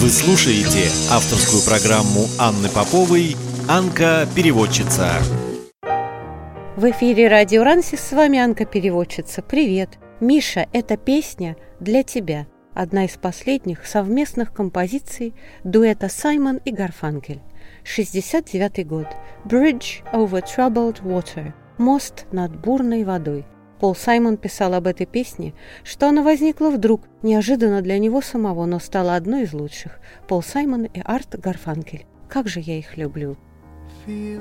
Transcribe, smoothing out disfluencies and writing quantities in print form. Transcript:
Вы слушаете авторскую программу Анны Поповой «Анка-переводчица». В эфире радио Рансис, с вами Анка-переводчица. Привет! Миша, эта песня для тебя. Одна из последних совместных композиций дуэта Саймон и Гарфанкель. 69-й год. Bridge over troubled water. Мост над бурной водой. Пол Саймон писал об этой песне, что она возникла вдруг, неожиданно для него самого, но стала одной из лучших. Пол Саймон и Арт Гарфанкель. Как же я их люблю.